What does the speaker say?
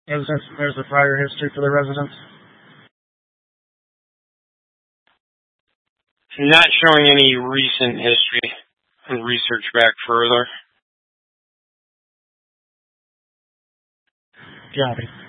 Since there's a prior history for the residents. Not showing any recent history and research back further. Copy.